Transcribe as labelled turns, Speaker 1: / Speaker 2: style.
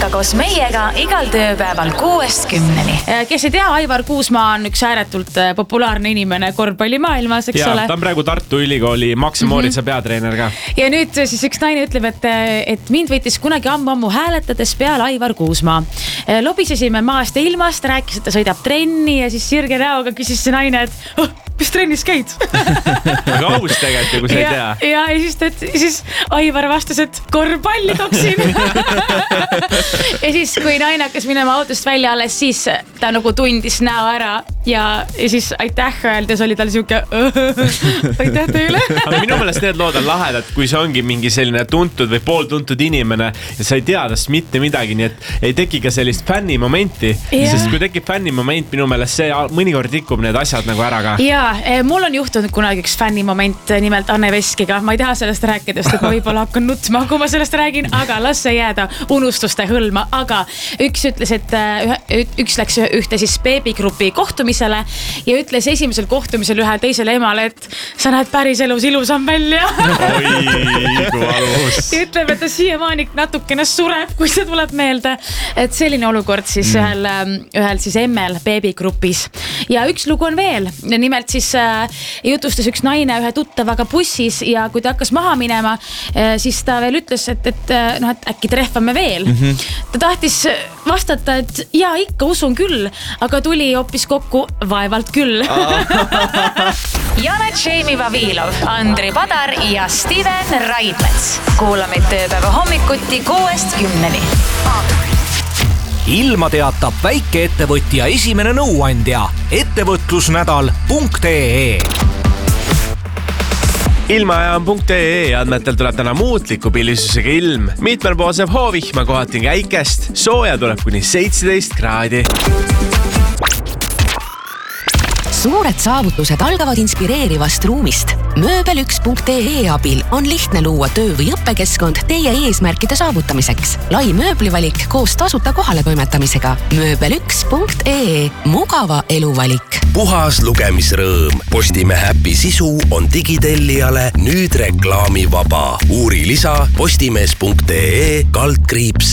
Speaker 1: ärka koos meiega igal tööpäeval 6-10.
Speaker 2: Kes ei tea, Aivar Kuusmaa on üks ääretult populaarne inimene korvpallimaailmas, eks ole.
Speaker 3: Ta on praegu Tartu Ülikooli Max Mooritsa peatreener ka.
Speaker 2: Ja nüüd siis üks naine ütleb, et mind võitis kunagi ammu hääletades peal Aivar Kuusmaa. Lobisesime maast ja ilmast, rääkis, et ta sõidab trenni ja siis sirge näoga küsis see naine, et mis trennis käid?
Speaker 3: Aga aus tegelikult, kui sa ei tea.
Speaker 2: Ja siis Aivar vastas, et korvpalli toksin. Ja siis, kui naine hakkas minema autost välja alles, siis ta nagu tundis näo ära ja siis aitäh öeldes oli tal siuke aitäh teile.
Speaker 3: Aga minu meelest need lood on lahedad, kui see ongi mingi selline tuntud või pooltuntud inimene ja sa ei tea tast mitte midagi, nii et ei teki ka sellist fännimomenti, sest kui tekib fännimoment, minu meelest see mõnikord rikub need asjad nagu ära ka.
Speaker 2: Ja mul on juhtunud kunagi üks fännimoment nimelt Anne Veskiga. Ma ei taha sellest rääkidest, et ma võib-olla hakkan nutma, kui ma sellest räägin, aga las see jääda unustuste hõlma. Aga üks ütles, et üks läks ühte siis beebigrupi kohtumisele ja ütles esimesel kohtumisel ühe teisele emale, et sa näed päris elus ilusam välja.
Speaker 3: Oi, kui valus.
Speaker 2: Ja ütleb, et ta siiamaani natukene sureb, kui see tuleb meelde. Et selline olukord siis ühel siis emmel beebigrupis. Ja üks lugu on veel. Nimelt siis jutustas üks naine ühe tuttavaga bussis ja kui ta hakkas maha minema, siis ta veel ütles, et äkki trehvame veel. Ta tahtis vastata, et jaa, ikka usun küll, aga tuli hoopis kokku vaevalt küll.
Speaker 1: Janet Šeimi Vavilov, Andri Padar ja Steven Raidmets. Kuulamid tööpäeva hommikuti 6-10.
Speaker 4: Ilma teatab väikeettevõtja esimene nõuandja ettevõtlusnädal.ee.
Speaker 3: Ilmaajan.ee andmetel tuleb täna muutliku pilvisusega ilm. Mitmel poosev hoovihma kohati käikest. Sooja tuleb kuni 17 kraadi.
Speaker 5: Suured saavutused algavad inspireerivast ruumist. Mööbel1.ee abil on lihtne luua töö- või õppekeskkond teie eesmärkide saavutamiseks. Lai mööblivalik koos tasuta kohaletoimetamisega. Mööbel1.ee. Mugava eluvalik.
Speaker 6: Puhas lugemisrõõm. Postimehe äpi sisu on digitellijale nüüd reklaamivaba. Uuri lisa postimees.ee /.